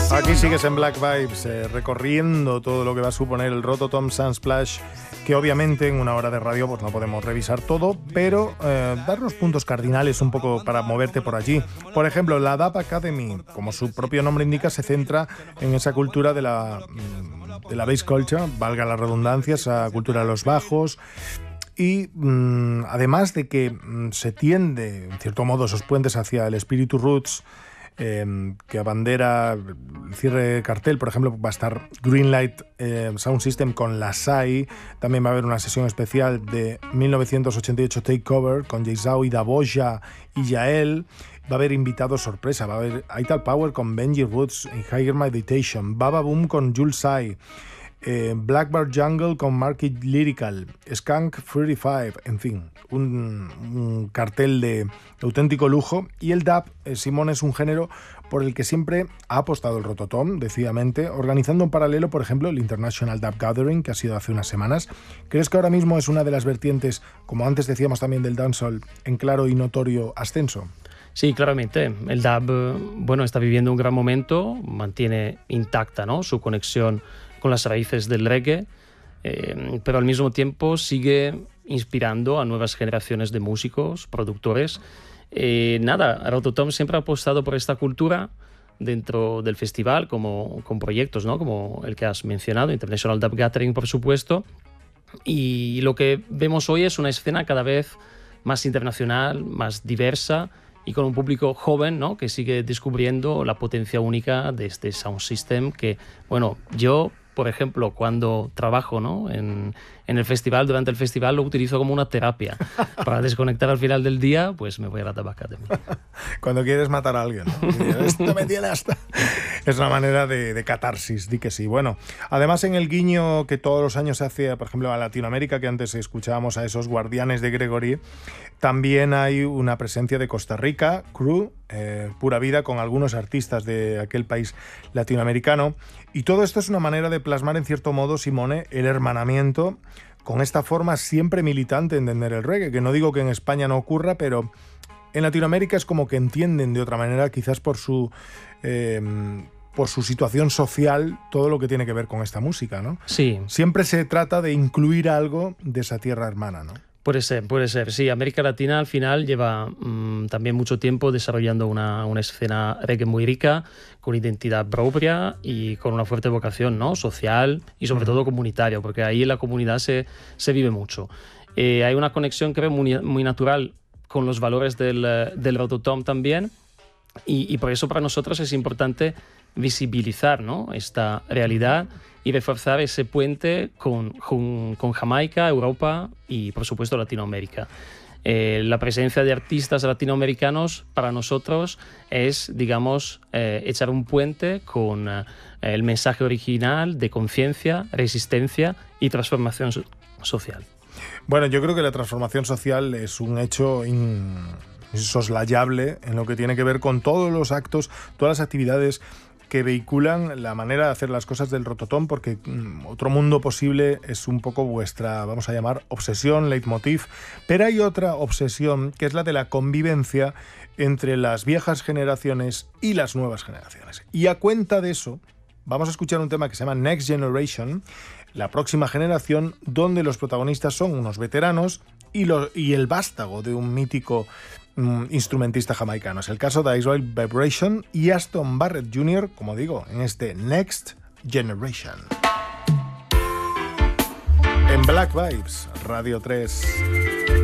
Aquí sigues en Black Vibes, recorriendo todo lo que va a suponer el Rototom Sunsplash, que obviamente en una hora de radio pues no podemos revisar todo, pero dar los puntos cardinales un poco para moverte por allí. Por ejemplo, la Dub Academy, como su propio nombre indica, se centra en esa cultura de la bass culture, valga la redundancia, esa cultura de los bajos. Y además de que se tiende, en cierto modo, esos puentes hacia el espíritu roots, que abandera el cierre de cartel, por ejemplo, va a estar Greenlight Sound System con la SAI. También va a haber una sesión especial de 1988 Takeover con Jay Zhao y Davoja y Yael. Va a haber invitados sorpresa, va a haber Ital Power con Benji Roots y Higher Meditation, Baba Boom con Jules Sai, Blackbird Jungle con Market Lyrical, Skunk 35, en fin, un cartel de auténtico lujo. Y el dub, Simón, es un género por el que siempre ha apostado el Rototom, decididamente, organizando en paralelo, por ejemplo, el International Dub Gathering, que ha sido hace unas semanas. ¿Crees que ahora mismo es una de las vertientes, como antes decíamos también del dancehall, en claro y notorio ascenso? Sí, claramente. El dub, está viviendo un gran momento, mantiene intacta, ¿no?, su conexión con las raíces del reggae, pero al mismo tiempo sigue inspirando a nuevas generaciones de músicos, productores. Rototom siempre ha apostado por esta cultura dentro del festival, con proyectos, ¿no?, como el que has mencionado, International Dub Gathering, por supuesto. Y lo que vemos hoy es una escena cada vez más internacional, más diversa, y con un público joven, ¿no?, que sigue descubriendo la potencia única de este sound system que, yo, por ejemplo, cuando trabajo, ¿no?, en el festival, durante el festival, lo utilizo como una terapia. Para desconectar al final del día, pues me voy a la Dub Academy. Cuando quieres matar a alguien, ¿no? Esto me tiene hasta... Es una manera de catarsis, di que sí. Bueno, además en el guiño que todos los años se hace, por ejemplo, a Latinoamérica, que antes escuchábamos a esos guardianes de Gregory, también hay una presencia de Costa Rica, Crew, Pura Vida, con algunos artistas de aquel país latinoamericano. Y todo esto es una manera de plasmar, en cierto modo, Simone, el hermanamiento con esta forma siempre militante de entender el reggae, que no digo que en España no ocurra, pero en Latinoamérica es como que entienden de otra manera, quizás por su situación social, todo lo que tiene que ver con esta música, ¿no? Sí. Siempre se trata de incluir algo de esa tierra hermana, ¿no? Puede ser. Sí, América Latina al final lleva también mucho tiempo desarrollando una escena reggae muy rica, con identidad propia y con una fuerte vocación, ¿no?, social y sobre todo comunitaria, porque ahí en la comunidad se vive mucho. Hay una conexión, creo, muy natural con los valores del Rototom también, y por eso para nosotros es importante visibilizar, ¿no?, esta realidad y reforzar ese puente con Jamaica, Europa y, por supuesto, Latinoamérica. La presencia de artistas latinoamericanos para nosotros es, digamos, echar un puente con el mensaje original de conciencia, resistencia y transformación social. Bueno, yo creo que la transformación social es un hecho insoslayable en lo que tiene que ver con todos los actos, todas las actividades que vehiculan la manera de hacer las cosas del Rototom, porque Otro Mundo Posible es un poco vuestra, vamos a llamar, obsesión, leitmotiv, pero hay otra obsesión que es la de la convivencia entre las viejas generaciones y las nuevas generaciones. Y a cuenta de eso, vamos a escuchar un tema que se llama Next Generation, la próxima generación, donde los protagonistas son unos veteranos y el vástago de un mítico instrumentista jamaicano. Es el caso de Israel Vibration y Aston Barrett Jr., como digo, en este Next Generation. En Black Vibes, Radio 3.